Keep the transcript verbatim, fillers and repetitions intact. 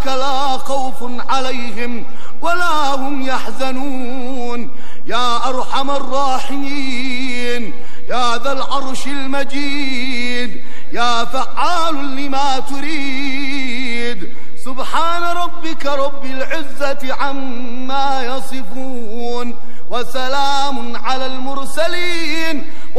لا خوف عليهم ولا هم يحزنون. يا أرحم الراحمين، يا ذا العرش المجيد، يا فعال لما تريد. سبحان ربك رب العزة عما يصفون، وسلام على المرسلين.